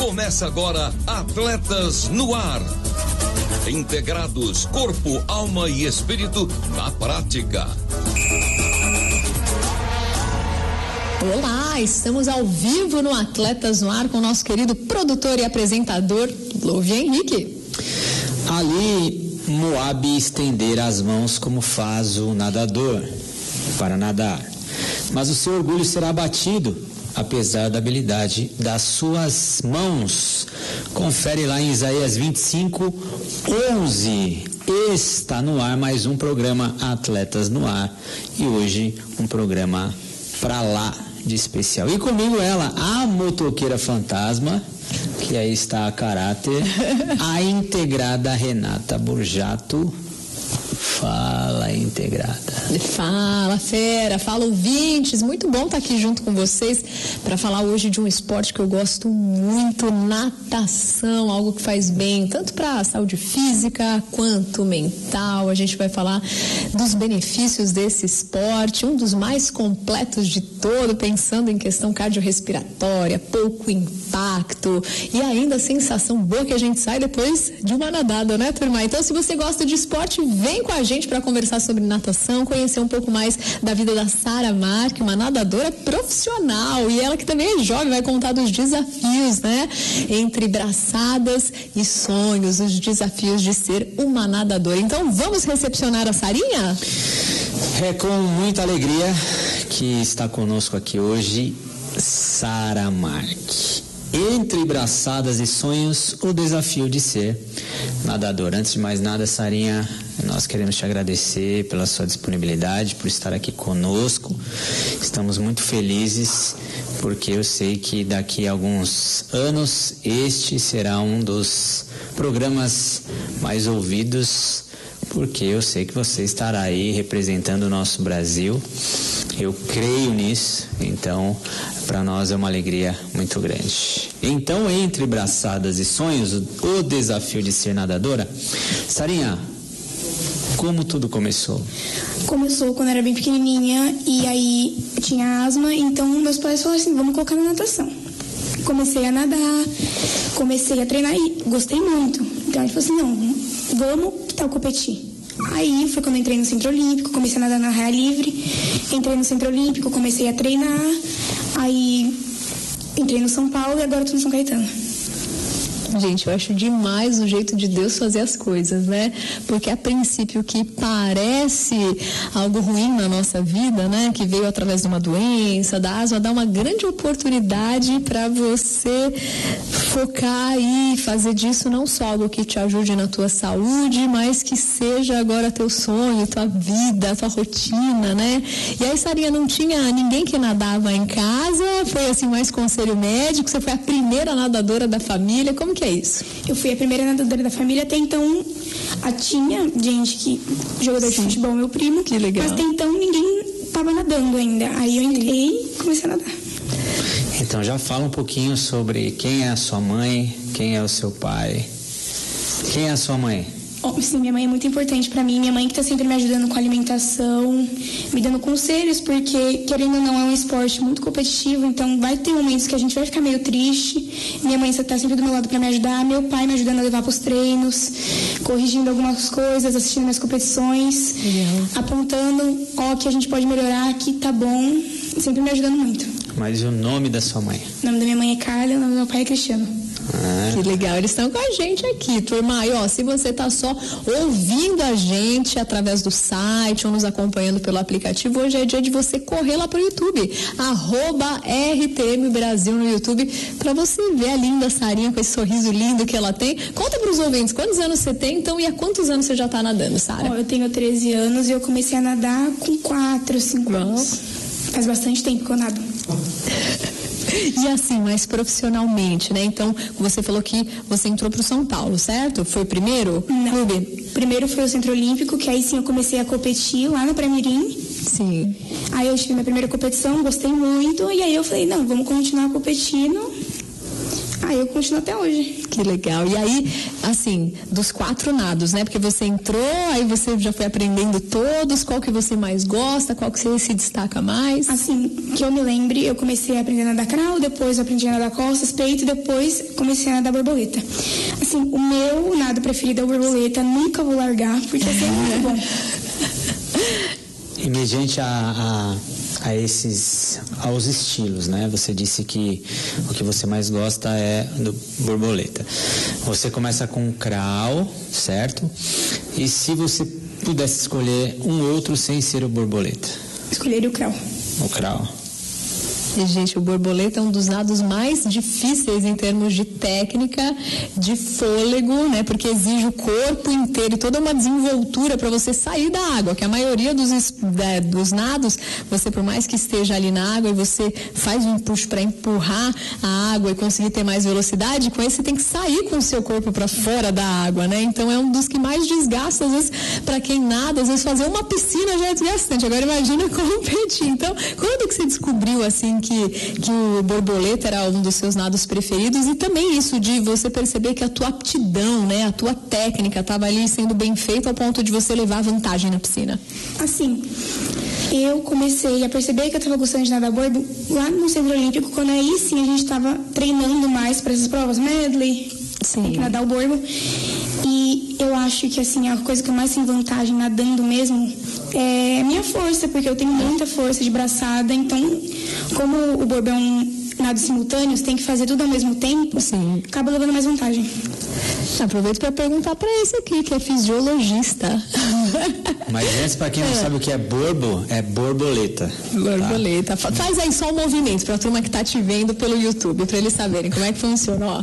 Começa agora Atletas no Ar. Integrados, corpo, alma e espírito na prática. Olá, estamos ao vivo no Atletas no Ar com o nosso querido produtor e apresentador, Louvi Henrique. Ali, Moabe estender as mãos como faz o nadador para nadar, mas o seu orgulho será abatido, apesar da habilidade das suas mãos. Confere lá em Isaías 25:11. Está no ar mais um programa Atletas no Ar, e hoje um programa pra lá de especial. E comigo ela, a motoqueira fantasma, que aí está a caráter, a integrada Renata Borjato. Fala, integrada. Fala, fera, fala, ouvintes. Muito bom estar aqui junto com vocês para falar hoje de um esporte que eu gosto muito, natação, algo que faz bem tanto para a saúde física quanto mental. A gente vai falar dos benefícios desse esporte, um dos mais completos de todo, pensando em questão cardiorrespiratória, pouco impacto e ainda a sensação boa que a gente sai depois de uma nadada, né, turma? Então, se você gosta de esporte, vem com a gente para conversar sobre natação, conhecer um pouco mais da vida da Sara Marque, uma nadadora profissional, e ela que também é jovem, vai contar dos desafios, né? Entre braçadas e sonhos, os desafios de ser uma nadadora. Então, vamos recepcionar a Sarinha? É com muita alegria que está conosco aqui hoje Sara Marque. Entre braçadas e sonhos, o desafio de ser nadador. Antes de mais nada, Sarinha, nós queremos te agradecer pela sua disponibilidade, por estar aqui conosco. Estamos muito felizes, porque eu sei que daqui a alguns anos este será um dos programas mais ouvidos, porque eu sei que você estará aí representando o nosso Brasil. Eu creio nisso, então para nós é uma alegria muito grande. Então, entre braçadas e sonhos, o desafio de ser nadadora. Sarinha, como tudo começou? Começou quando eu era bem pequenininha e aí eu tinha asma, então meus pais falaram assim, vamos colocar na natação. Comecei a nadar, comecei a treinar e gostei muito. Então ele falou assim, não, vamos, que tal competir? Aí foi quando eu entrei no Centro Olímpico, comecei a nadar na raia livre, entrei no Centro Olímpico, comecei a treinar, aí entrei no São Paulo e agora estou no São Caetano. Gente, eu acho demais o jeito de Deus fazer as coisas, né? Porque a princípio que parece algo ruim na nossa vida, né? Que veio através de uma doença, da asma, dá uma grande oportunidade para você focar e fazer disso não só algo que te ajude na tua saúde, mas que seja agora teu sonho, tua vida, tua rotina, né? E aí, Sarinha, não tinha ninguém que nadava em casa? Foi assim mais conselho médico? Você foi a primeira nadadora da família? Como que é isso? Eu fui a primeira nadadora da família, até então tinha gente que jogador de futebol, meu primo, que legal. Mas até então ninguém estava nadando ainda. Aí eu entrei e comecei a nadar. Então já fala um pouquinho sobre quem é a sua mãe, quem é o seu pai. Quem é a sua mãe? Sim, minha mãe é muito importante pra mim. Minha mãe que tá sempre me ajudando com a alimentação, me dando conselhos, porque, querendo ou não, é um esporte muito competitivo, então vai ter momentos que a gente vai ficar meio triste. Minha mãe tá sempre do meu lado pra me ajudar. Meu pai me ajudando a levar pros treinos, corrigindo algumas coisas, assistindo minhas competições, apontando, que a gente pode melhorar, que tá bom, sempre me ajudando muito. Mas o nome da sua mãe? O nome da minha mãe é Carla, o nome do meu pai é Cristiano. Que legal, eles estão com a gente aqui, turma. E se você está só ouvindo a gente através do site ou nos acompanhando pelo aplicativo, hoje é dia de você correr lá pro YouTube, @RTM Brasil no YouTube, para você ver a linda Sarinha com esse sorriso lindo que ela tem. Conta para os ouvintes, quantos anos você tem, então, e há quantos anos você já está nadando, Sara? Eu tenho 13 anos e eu comecei a nadar com 4, 5 anos. Faz bastante tempo que eu nado. E assim, mais profissionalmente, né? Então, você falou que você entrou pro São Paulo, certo? Foi o primeiro clube? Primeiro foi o Centro Olímpico, que aí sim eu comecei a competir lá no Pré-Mirim. Sim. Aí eu tive minha primeira competição, gostei muito, e aí eu falei, não, vamos continuar competindo. eu continuo até hoje. Que legal. E aí, assim, dos 4 nados, né? Porque você entrou, aí você já foi aprendendo todos, qual que você mais gosta, qual que você se destaca mais? Assim, que eu me lembre, eu comecei a aprender a nadar crawl, depois eu aprendi a nadar costas, peito, depois comecei a nadar borboleta. Assim, o meu nado preferido é o borboleta, nunca vou largar, porque assim, é muito bom. E mediante aos estilos, né? Você disse que o que você mais gosta é do borboleta. Você começa com o crawl, certo? E se você pudesse escolher um outro sem ser o borboleta? Escolheria o crawl. O crawl. E, gente, o borboleta é um dos nados mais difíceis em termos de técnica, de fôlego, né? Porque exige o corpo inteiro e toda uma desenvoltura para você sair da água, que a maioria dos nados, você por mais que esteja ali na água e você faz um push para empurrar a água e conseguir ter mais velocidade, com esse você tem que sair com o seu corpo para fora da água, né? Então é um dos que mais desgasta, às vezes, para quem nada, às vezes fazer uma piscina já é desgastante. Agora imagina competir. Então, quando que você descobriu, assim, que o borboleta era um dos seus nados preferidos, e também isso de você perceber que a tua aptidão, né, a tua técnica estava ali sendo bem feita ao ponto de você levar vantagem na piscina? Assim, eu comecei a perceber que eu estava gostando de nadar borbo lá no Centro Olímpico, quando aí sim a gente estava treinando mais para essas provas, medley, tem que nadar o borbo. E eu acho que assim, a coisa que eu mais tenho vantagem nadando mesmo é minha força, porque eu tenho muita força de braçada, então como o borbo é um nado simultâneo, você tem que fazer tudo ao mesmo tempo, Sim. Acaba levando mais vantagem. Aproveito para perguntar para esse aqui, que é fisiologista. Mas antes, para quem não sabe o que é borbo, é borboleta. Borboleta. Tá? Faz aí só o movimento para a turma que está te vendo pelo YouTube, para eles saberem como é que funciona, ó.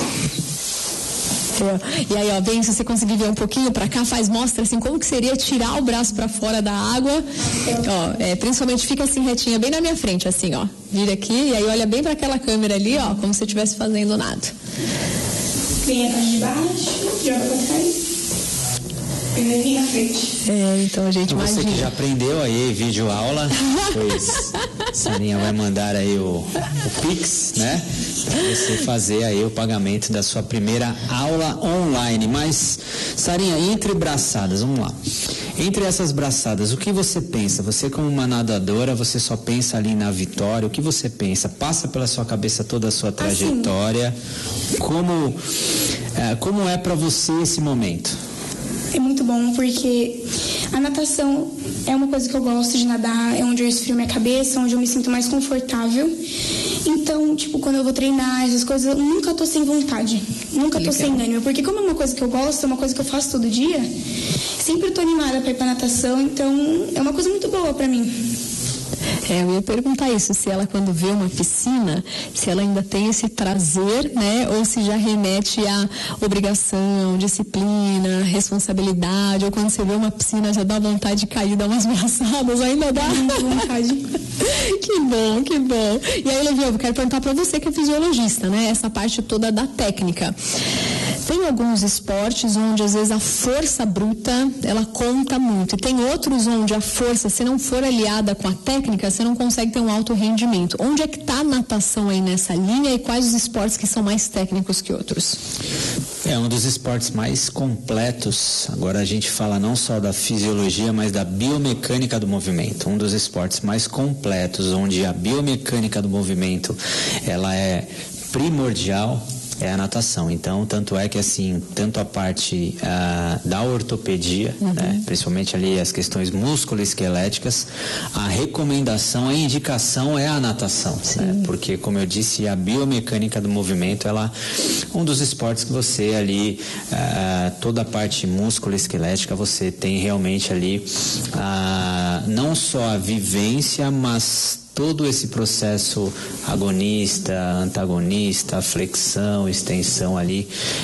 E aí, ó, bem, se você conseguir ver um pouquinho pra cá, mostra assim como que seria tirar o braço pra fora da água. Ó, principalmente fica assim retinha, bem na minha frente, assim, ó. Vira aqui e aí olha bem pra aquela câmera ali, ó, como se você estivesse fazendo nada. Vem a parte de baixo, joga pra trás. E vem na frente. Então a gente imagina. Você que já aprendeu aí, vídeo aula, pois Sarinha vai mandar aí o Pix, né? Pra você fazer aí o pagamento da sua primeira aula online. Mas, Sarinha, entre braçadas, vamos lá. Entre essas braçadas, o que você pensa? Você como uma nadadora, você só pensa ali na vitória, o que você pensa? Passa pela sua cabeça toda a sua trajetória. Como é pra você esse momento? É muito bom, porque a natação é uma coisa que eu gosto de nadar, é onde eu esfrio minha cabeça, onde eu me sinto mais confortável. Então, tipo, quando eu vou treinar, essas coisas, eu nunca tô sem vontade, nunca tô sem ânimo, porque como é uma coisa que eu gosto, é uma coisa que eu faço todo dia, sempre tô animada pra ir pra natação, então é uma coisa muito boa pra mim. Eu ia perguntar isso, se ela quando vê uma piscina, se ela ainda tem esse prazer, né, ou se já remete à obrigação, disciplina, responsabilidade, ou quando você vê uma piscina já dá vontade de cair, dar umas braçadas, ainda dá vontade. Que bom, que bom. E aí, Levi, eu quero perguntar para você que é fisiologista, né, essa parte toda da técnica. Tem alguns esportes onde às vezes a força bruta, ela conta muito. E tem outros onde a força, se não for aliada com a técnica, você não consegue ter um alto rendimento. Onde é que está a natação aí nessa linha e quais os esportes que são mais técnicos que outros? É um dos esportes mais completos. Agora a gente fala não só da fisiologia, mas da biomecânica do movimento. Um dos esportes mais completos, onde a biomecânica do movimento, ela é primordial, é a natação. Então, tanto é que assim, tanto a parte da ortopedia, né, principalmente ali as questões músculo-esqueléticas, a recomendação, a indicação é a natação, né, porque, como eu disse, a biomecânica do movimento, ela um dos esportes que você ali, toda a parte músculo-esquelética, você tem realmente ali não só a vivência, mas todo esse processo agonista, antagonista, flexão, extensão ali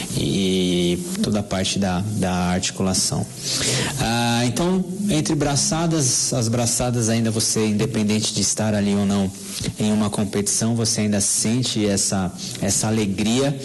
e toda a parte da articulação. Então, entre braçadas, as braçadas ainda você, independente de estar ali ou não em uma competição, você ainda sente essa alegria,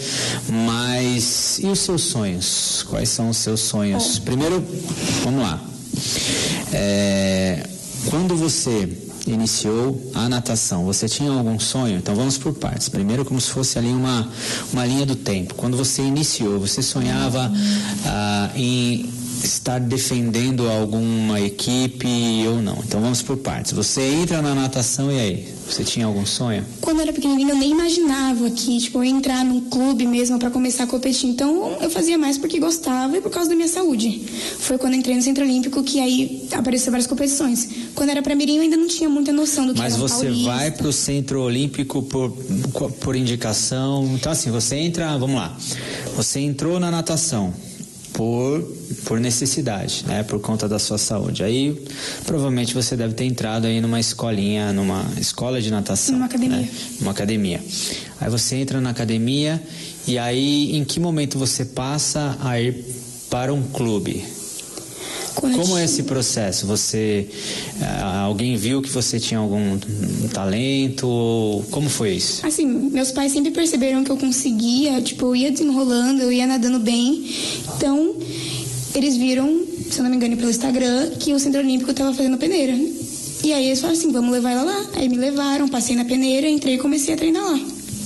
mas e os seus sonhos? Quais são os seus sonhos? Primeiro, vamos lá. Quando você iniciou a natação, você tinha algum sonho? Então vamos por partes. Primeiro, como se fosse ali uma linha do tempo. Quando você iniciou, você sonhava em estar defendendo alguma equipe ou não? Então vamos por partes. Você entra na natação e aí? Você tinha algum sonho? Quando eu era pequenininha, eu nem imaginava que, eu ia entrar num clube mesmo para começar a competir. Então, eu fazia mais porque gostava e por causa da minha saúde. Foi quando eu entrei no Centro Olímpico que aí apareceram várias competições. Quando era pra mirim, eu ainda não tinha muita noção do que era Mas você paulista. vai pro Centro Olímpico por indicação. Então, assim, você entra, vamos lá. Você entrou na natação por necessidade, né? Por conta da sua saúde. Aí, provavelmente você deve ter entrado aí numa escolinha, numa escola de natação. Numa academia. Né? Uma academia. Aí você entra na academia e aí, em que momento você passa a ir para um clube? Como é esse processo? Alguém viu que você tinha algum talento? Como foi isso? Assim, meus pais sempre perceberam que eu conseguia, eu ia desenrolando, eu ia nadando bem. Então, eles viram, se eu não me engano, pelo Instagram, que o Centro Olímpico estava fazendo peneira. E aí eles falaram assim, vamos levar ela lá. Aí me levaram, passei na peneira, entrei e comecei a treinar lá.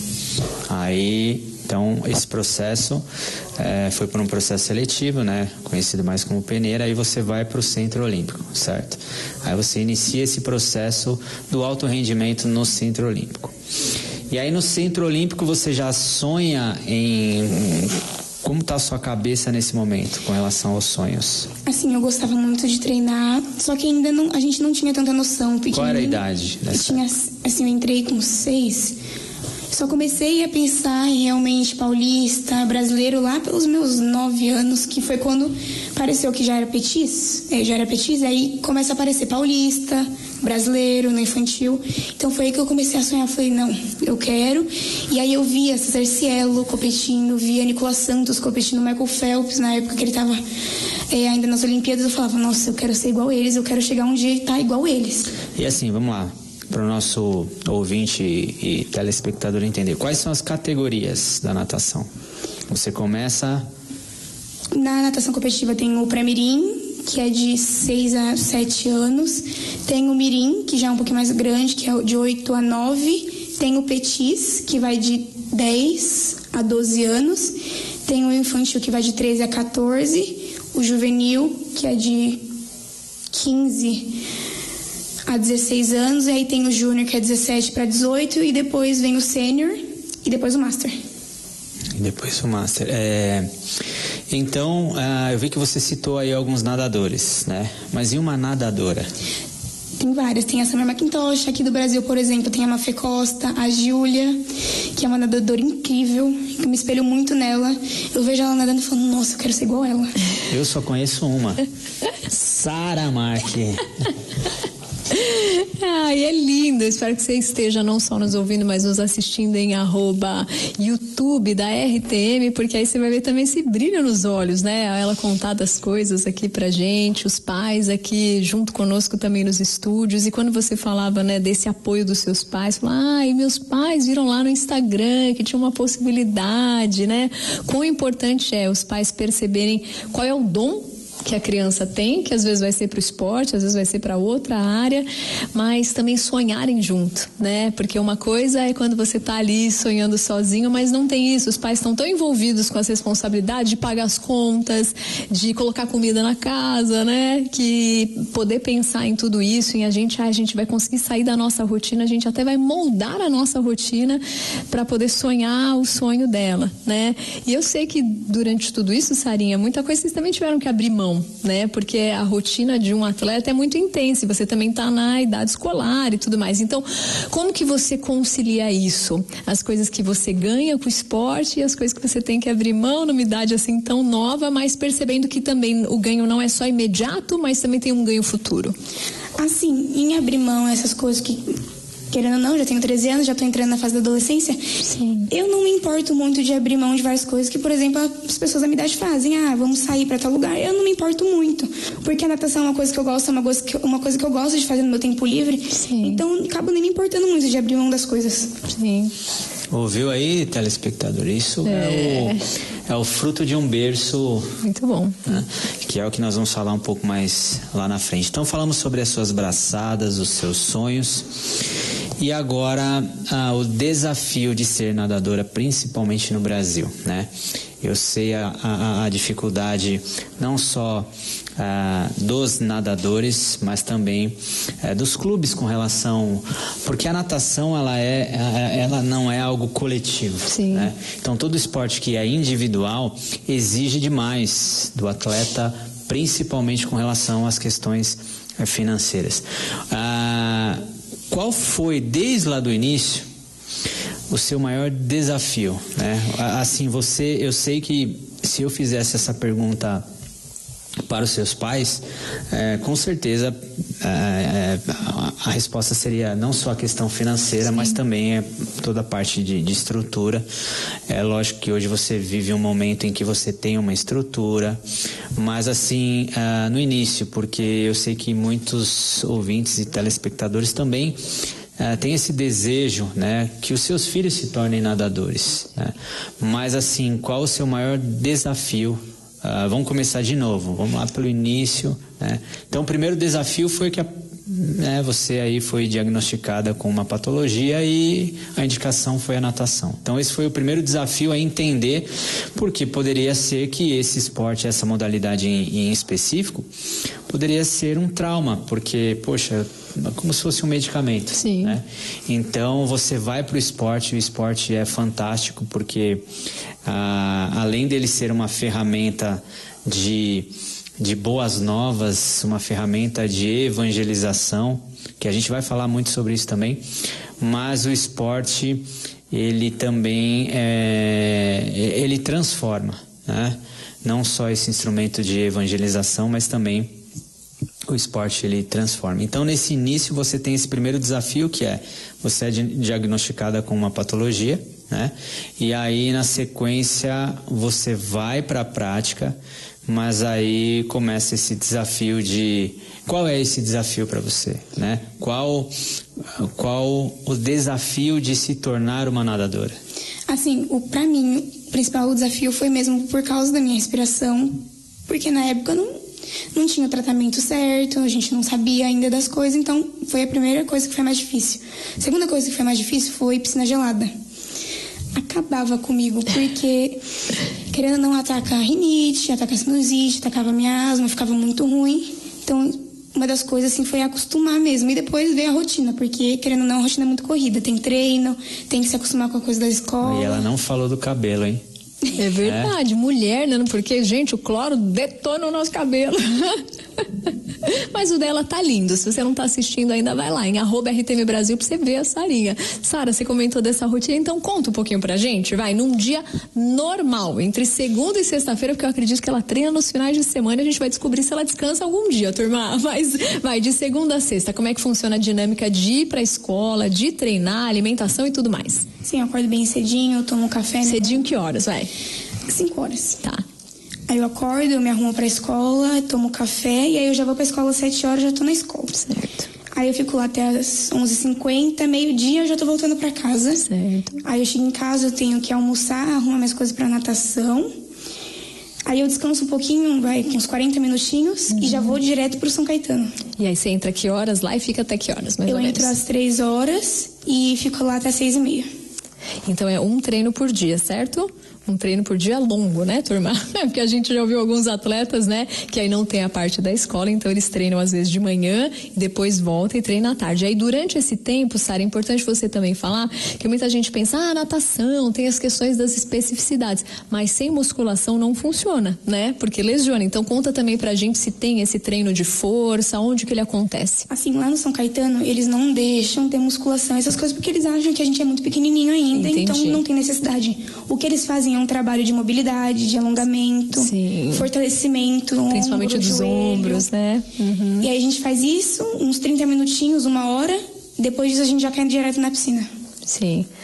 Então, esse processo foi por um processo seletivo, né? Conhecido mais como peneira, aí você vai para o Centro Olímpico, certo? Aí você inicia esse processo do alto rendimento no Centro Olímpico. E aí no Centro Olímpico você já sonha em... Como está a sua cabeça nesse momento com relação aos sonhos? Assim, eu gostava muito de treinar, só que ainda a gente não tinha tanta noção. Qual era a idade? Eu entrei com 6... Só comecei a pensar em realmente paulista, brasileiro lá pelos meus 9 anos, que foi quando apareceu que já era petis, aí começa a aparecer paulista, brasileiro, no infantil. Então foi aí que eu comecei a sonhar, falei, não, eu quero. E aí eu via César Cielo competindo, via Nicolas Santos competindo, Michael Phelps, na época que ele estava ainda nas Olimpíadas, eu falava, nossa, eu quero ser igual eles, eu quero chegar um dia e estar igual eles. E assim, vamos lá. Para o nosso ouvinte e telespectador entender, quais são as categorias da natação? Você começa... Na natação competitiva tem o pré-mirim, que é de 6 a 7 anos. Tem o mirim, que já é um pouquinho mais grande, que é de 8 a 9. Tem o petis, que vai de 10 a 12 anos. Tem o infantil, que vai de 13 a 14. O juvenil, que é de 15 a 16 anos, e aí tem o júnior, que é 17 para 18, e depois vem o sênior, e depois o master. Então, eu vi que você citou aí alguns nadadores, né? Mas e uma nadadora? Tem várias, tem a Samir McIntosh, aqui do Brasil, por exemplo, tem a Mafê Costa, a Júlia, que é uma nadadora incrível, que eu me espelho muito nela. Eu vejo ela nadando e falo, nossa, eu quero ser igual ela. Eu só conheço uma, Sara Marque. Ai, é lindo. Espero que você esteja não só nos ouvindo, mas nos assistindo em @YouTube da RTM, porque aí você vai ver também esse brilho nos olhos, né? Ela contar das coisas aqui pra gente, os pais aqui junto conosco também nos estúdios. E quando você falava, né, desse apoio dos seus pais, ai, meus pais viram lá no Instagram que tinha uma possibilidade, né? Quão importante é os pais perceberem qual é o dom que a criança tem, que às vezes vai ser para o esporte, às vezes vai ser para outra área, mas também sonharem junto, né? Porque uma coisa é quando você tá ali sonhando sozinho, mas não tem isso. Os pais estão tão envolvidos com as responsabilidades de pagar as contas, de colocar comida na casa, né? Que poder pensar em tudo isso, em a gente vai conseguir sair da nossa rotina, a gente até vai moldar a nossa rotina para poder sonhar o sonho dela, né? E eu sei que durante tudo isso, Sarinha, muita coisa vocês também tiveram que abrir mão, né? Porque a rotina de um atleta é muito intensa e você também está na idade escolar e tudo mais. Então, como que você concilia isso? As coisas que você ganha com o esporte e as coisas que você tem que abrir mão numa idade assim tão nova, mas percebendo que também o ganho não é só imediato, mas também tem um ganho futuro. Assim, em abrir mão essas coisas que... Querendo ou não, já tenho 13 anos, já estou entrando na fase da adolescência. Sim. Eu não me importo muito de abrir mão de várias coisas que, por exemplo, as pessoas da minha idade fazem. Vamos sair para tal lugar. Eu não me importo muito. Porque a natação é uma coisa que eu gosto, é uma coisa que eu gosto de fazer no meu tempo livre. Sim. Então, acabo nem me importando muito de abrir mão das coisas. Sim. Ouviu aí, telespectador? Isso é o fruto de um berço. Muito bom. Né? Que é o que nós vamos falar um pouco mais lá na frente. Então falamos sobre as suas braçadas, os seus sonhos. E agora o desafio de ser nadadora, principalmente no Brasil, né? Eu sei a dificuldade não só dos nadadores, mas também dos clubes com relação... Porque a natação, ela não é algo coletivo. Sim. Né? Então, todo esporte que é individual exige demais do atleta, principalmente com relação às questões financeiras. Qual foi, desde lá do início, o seu maior desafio, né? Assim, eu sei que se eu fizesse essa pergunta para os seus pais, com certeza a resposta seria não só a questão financeira, mas também toda a parte de estrutura. É lógico que hoje você vive um momento em que você tem uma estrutura, mas assim, no início, porque eu sei que muitos ouvintes e telespectadores também tem esse desejo, né, que os seus filhos se tornem nadadores, né? Mas assim, qual o seu maior desafio? Vamos começar de novo, vamos lá pelo início, né? Então o primeiro desafio foi que você aí foi diagnosticada com uma patologia e a indicação foi a natação. Então esse foi o primeiro desafio, a entender, porque poderia ser que esse esporte, essa modalidade em específico, poderia ser um trauma, porque, poxa, como se fosse um medicamento. Sim. Né? Então você vai para o esporte é fantástico, porque além dele ser uma ferramenta de boas novas, uma ferramenta de evangelização, que a gente vai falar muito sobre isso também, mas o esporte, ele também ele transforma, né? Não só esse instrumento de evangelização, mas também o esporte, ele transforma. Então, nesse início, você tem esse primeiro desafio, que você é diagnosticada com uma patologia, né? E aí, na sequência, você vai para a prática, mas aí começa esse desafio de... Qual é esse desafio para você, né? Qual o desafio de se tornar uma nadadora? Assim, para mim, o principal desafio foi mesmo por causa da minha respiração, porque na época não tinha o tratamento certo, a gente não sabia ainda das coisas, então foi a primeira coisa que foi mais difícil. A segunda coisa que foi mais difícil foi piscina gelada. Acabava comigo, porque querendo ou não, ataca a rinite, ataca a sinusite, atacava a minha asma, ficava muito ruim. Então, uma das coisas assim foi acostumar mesmo. E depois veio a rotina, porque querendo ou não, a rotina é muito corrida. Tem treino, tem que se acostumar com a coisa da escola. E ela não falou do cabelo, hein? É verdade, mulher, né? Porque, gente, o cloro detona o nosso cabelo. Mas o dela tá lindo. Se você não tá assistindo ainda, vai lá em @RTM Brasil pra você ver a Sarinha. Sara, você comentou dessa rotina, então conta um pouquinho pra gente, vai, num dia normal, entre segunda e sexta-feira, porque eu acredito que ela treina nos finais de semana, a gente vai descobrir se ela descansa algum dia, turma. Mas vai, de segunda a sexta, como é que funciona a dinâmica de ir pra escola, de treinar, alimentação e tudo mais? Sim, eu acordo bem cedinho, eu tomo café, né? Cedinho que horas, vai? 5 horas. Tá. Aí eu acordo, eu me arrumo pra escola, tomo café e aí eu já vou pra escola às 7 horas, já tô na escola. Certo. Aí eu fico lá até às 11h50, meio-dia eu já tô voltando pra casa. Certo. Aí eu chego em casa, eu tenho que almoçar, arrumar minhas coisas pra natação. Aí eu descanso um pouquinho, vai uns 40 minutinhos e já vou direto pro São Caetano. E aí você entra que horas lá e fica até que horas, mais ou menos? Eu entro às 3 horas e fico lá até 6h30. Então é um treino por dia, certo? Um treino por dia longo, né, turma? Porque a gente já ouviu alguns atletas, né, que aí não tem a parte da escola, então eles treinam às vezes de manhã e depois voltam e treinam à tarde. Aí durante esse tempo, Sara, é importante você também falar que muita gente pensa, natação, tem as questões das especificidades, mas sem musculação não funciona, né? Porque lesiona. Então conta também pra gente se tem esse treino de força, onde que ele acontece. Assim, lá no São Caetano, eles não deixam ter musculação, essas coisas, porque eles acham que a gente é muito pequenininho ainda. Entendi. Então não tem necessidade. O que eles fazem é um trabalho de mobilidade, de alongamento, Sim. Fortalecimento, principalmente dos ombros, né? Uhum. E aí a gente faz isso, uns 30 minutinhos, 1 hora, depois disso a gente já cai direto na piscina. Sim.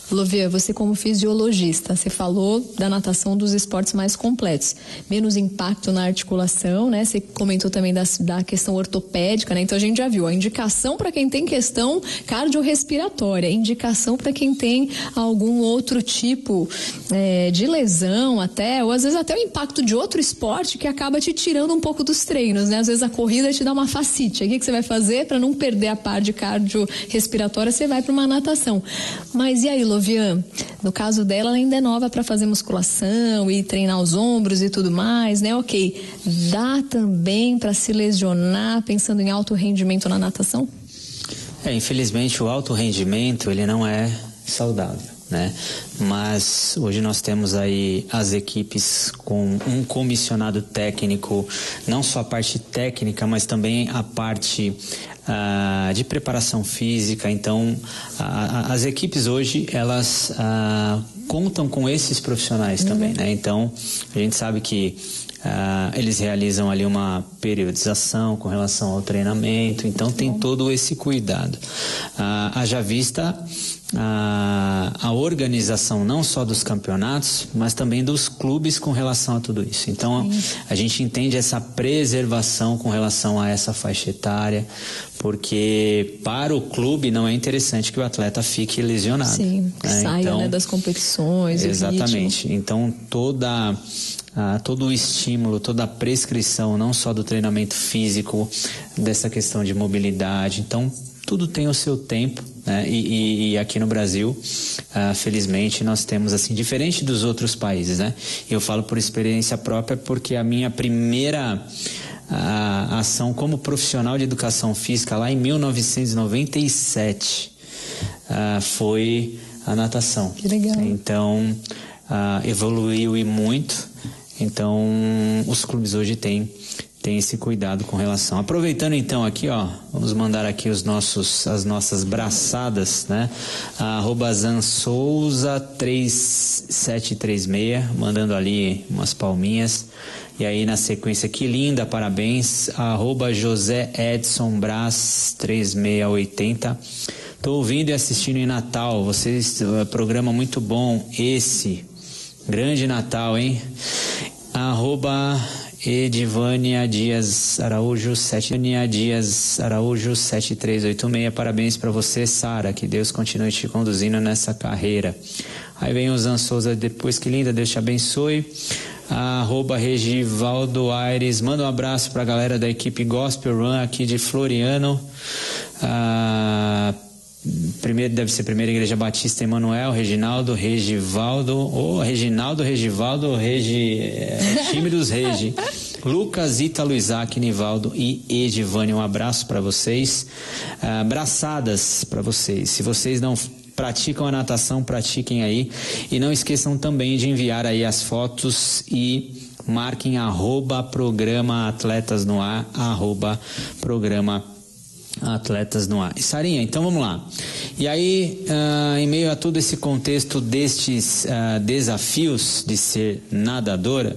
Lovia, você como fisiologista, você falou da natação dos esportes mais completos, menos impacto na articulação, né? Você comentou também da questão ortopédica, né? Então a gente já viu a indicação para quem tem questão cardiorrespiratória, indicação para quem tem algum outro tipo de lesão até, ou às vezes até o impacto de outro esporte que acaba te tirando um pouco dos treinos, né? Às vezes a corrida te dá uma fascite. O que você vai fazer para não perder a parte cardiorrespiratória? Você vai para uma natação. Mas e aí, Lovian, no caso dela, ela ainda é nova para fazer musculação e treinar os ombros e tudo mais, né? Ok, dá também para se lesionar pensando em alto rendimento na natação? Infelizmente o alto rendimento, ele não é saudável, né? Mas hoje nós temos aí as equipes com um comissionado técnico, não só a parte técnica, mas também a parte de preparação física. Então as equipes hoje elas contam com esses profissionais também, né? Então a gente sabe que eles realizam ali uma periodização com relação ao treinamento, então tem todo esse cuidado. Haja vista a organização não só dos campeonatos, mas também dos clubes com relação a tudo isso. Então a gente entende essa preservação com relação a essa faixa etária, porque para o clube não é interessante que o atleta fique lesionado. Sim, saia, então, né, das competições. Exatamente. Então todo o estímulo, toda a prescrição, não só do treinamento físico, dessa questão de mobilidade, então tudo tem o seu tempo, né? E aqui no Brasil, felizmente, nós temos, assim, diferente dos outros países, né? Eu falo por experiência própria porque a minha primeira ação como profissional de educação física lá em 1997 foi a natação. Que legal. Então, evoluiu e muito. Então, os clubes hoje têm esse cuidado com relação. Aproveitando então aqui, vamos mandar aqui as nossas braçadas, né? @zansouza3736, mandando ali umas palminhas. E aí na sequência, que linda, parabéns. @JoséEdsonBraz3680. Tô ouvindo e assistindo em Natal. Vocês, programa muito bom esse. Grande Natal, hein? @Edivânia Dias Araújo 7386. Parabéns para você, Sara. Que Deus continue te conduzindo nessa carreira. Aí vem o Zan Souza depois. Que linda, Deus te abençoe. @Regivaldo Aires. Manda um abraço para a galera da equipe Gospel Run aqui de Floriano. Deve ser Primeira Igreja Batista Emanuel, Reginaldo, Regivaldo, time dos Regi. Lucas, Ítalo, Isaac, Nivaldo e Edivânia, um abraço para vocês. Braçadas para vocês. Se vocês não praticam a natação, pratiquem aí. E não esqueçam também de enviar aí as fotos e marquem @programa Atletas no Ar, @programa Atletas no Ar. E Sarinha, então vamos lá. E aí, em meio a todo esse contexto destes desafios de ser nadadora,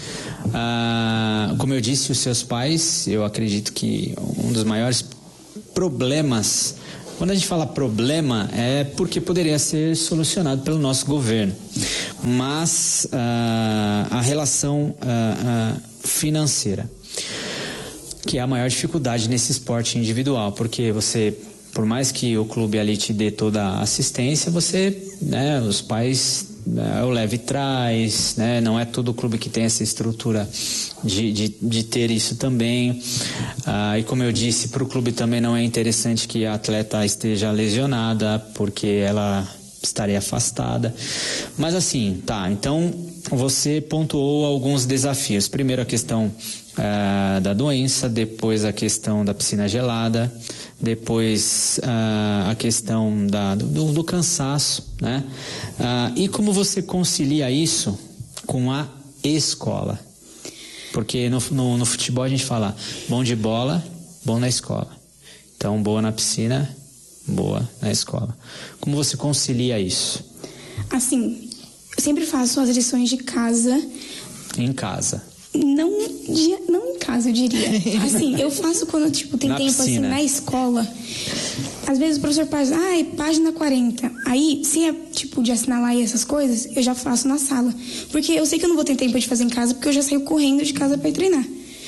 como eu disse, os seus pais, eu acredito que um dos maiores problemas, quando a gente fala problema, é porque poderia ser solucionado pelo nosso governo. Mas a relação financeira, que é a maior dificuldade nesse esporte individual, porque você, por mais que o clube ali te dê toda a assistência, você, né, os pais, o leve traz, né, não é todo clube que tem essa estrutura de ter isso também, e como eu disse, para o clube também não é interessante que a atleta esteja lesionada, porque ela estaria afastada, mas assim, então você pontuou alguns desafios. Primeiro a questão da doença, depois a questão da piscina gelada, depois a questão do cansaço, né? E como você concilia isso com a escola? Porque no futebol a gente fala bom de bola, bom na escola. Então, boa na piscina, boa na escola. Como você concilia isso? Assim, eu sempre faço as lições de casa. Em casa? Não em casa, eu diria. Assim, eu faço quando, tem na tempo, piscina. assim, na escola. às vezes o professor faz, página 40. Aí, se é tipo de assinalar e essas coisas, eu já faço na sala. Porque eu sei que eu não vou ter tempo de fazer em casa, porque eu já saio correndo de casa para ir treinar.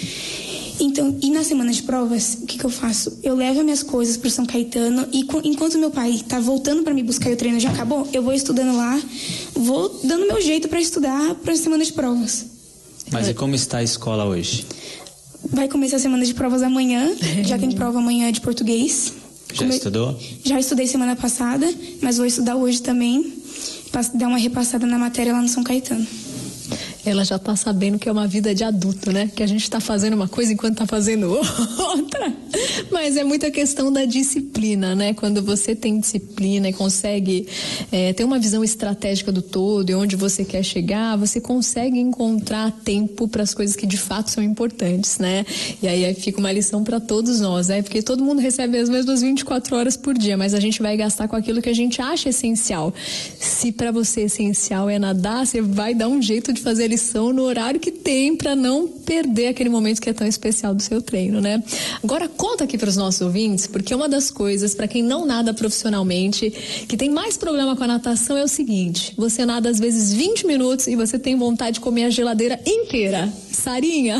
Então, e na semana de provas, o que eu faço? Eu levo minhas coisas pro São Caetano e enquanto meu pai tá voltando para me buscar e o treino já acabou, eu vou estudando lá, vou dando meu jeito para estudar para a semana de provas. Mas e como está a escola hoje? Vai começar a semana de provas amanhã, já tem prova amanhã de português. Já estudou? Já estudei semana passada, mas vou estudar hoje também, para dar uma repassada na matéria lá no São Caetano. Ela já tá sabendo que é uma vida de adulto, né? Que a gente tá fazendo uma coisa enquanto tá fazendo outra. Mas é muita questão da disciplina, né? Quando você tem disciplina e consegue ter uma visão estratégica do todo e onde você quer chegar, você consegue encontrar tempo para as coisas que de fato são importantes, né? E aí fica uma lição para todos nós, né? Porque todo mundo recebe as mesmas 24 horas por dia, mas a gente vai gastar com aquilo que a gente acha essencial. Se para você essencial é nadar, você vai dar um jeito de fazer lição no horário que tem para não perder aquele momento que é tão especial do seu treino, né? Agora conta aqui para os nossos ouvintes, porque uma das coisas para quem não nada profissionalmente, que tem mais problema com a natação é o seguinte: você nada às vezes 20 minutos e você tem vontade de comer a geladeira inteira. Sarinha,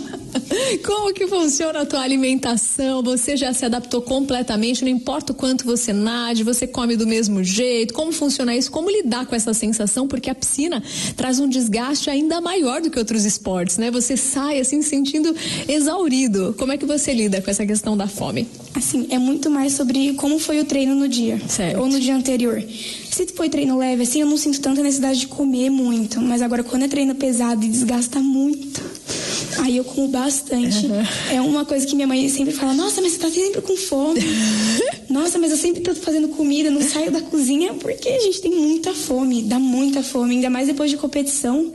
como que funciona a tua alimentação? Você já se adaptou completamente, não importa o quanto você nade, você come do mesmo jeito? Como funciona isso? Como lidar com essa sensação? Porque a piscina traz um desgaste ainda maior do que outros esportes, né? Você sai assim se sentindo exaurido. Como é que você lida com essa questão da fome? Assim, é muito mais sobre como foi o treino no dia. Certo. Ou no dia anterior. Se foi treino leve, assim, eu não sinto tanta necessidade de comer muito. Mas agora, quando é treino pesado e desgasta muito, aí eu como bastante. É uma coisa que minha mãe sempre fala: nossa, mas você tá sempre com fome. Nossa, mas eu sempre tô fazendo comida, não saio da cozinha, porque a gente tem muita fome, dá muita fome, ainda mais depois de competição.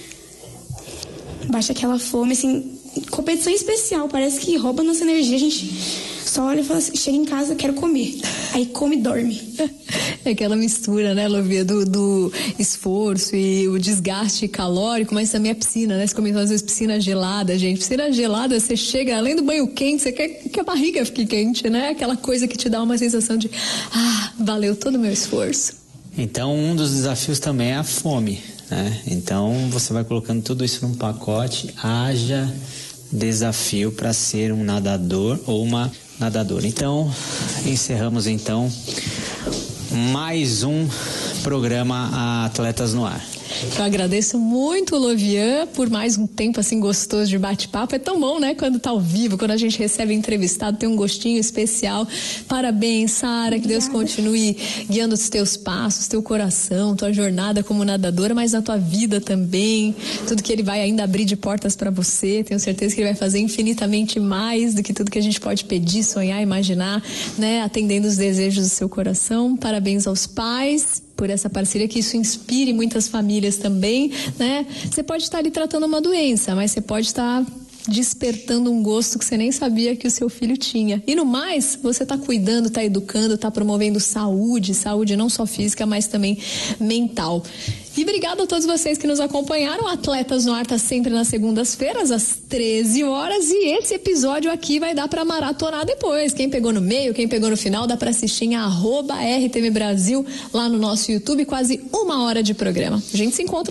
Baixa aquela fome, assim, competição especial, parece que rouba nossa energia, a gente só olha e fala assim, chega em casa, quero comer. Aí come e dorme. É aquela mistura, né, Lovia, do esforço e o desgaste calórico, mas também a piscina, né? Você começou às vezes piscina gelada, gente. Piscina gelada, você chega, além do banho quente, você quer que a barriga fique quente, né? Aquela coisa que te dá uma sensação de, valeu todo o meu esforço. Então, um dos desafios também é a fome, né? Então, você vai colocando tudo isso num pacote, haja desafio para ser um nadador ou uma nadadora. Então, encerramos então mais um programa Atletas no Ar. Eu agradeço muito, Lovian, por mais um tempo assim gostoso de bate-papo. É tão bom, né? Quando tá ao vivo, quando a gente recebe entrevistado, tem um gostinho especial. Parabéns, Sara, que Deus continue guiando os teus passos, teu coração, tua jornada como nadadora, mas na tua vida também. Tudo que ele vai ainda abrir de portas para você. Tenho certeza que ele vai fazer infinitamente mais do que tudo que a gente pode pedir, sonhar, imaginar, né? Atendendo os desejos do seu coração. Parabéns aos pais por essa parceria, que isso inspire muitas famílias também, né? Você pode estar ali tratando uma doença, mas você pode estar despertando um gosto que você nem sabia que o seu filho tinha. E no mais, você está cuidando, está educando, está promovendo saúde não só física, mas também mental. E obrigado a todos vocês que nos acompanharam. Atletas no Ar está sempre nas segundas-feiras, às 13 horas. E esse episódio aqui vai dar para maratonar depois. Quem pegou no meio, quem pegou no final, dá para assistir em @RTV Brasil lá no nosso YouTube. Quase 1 hora de programa. A gente se encontra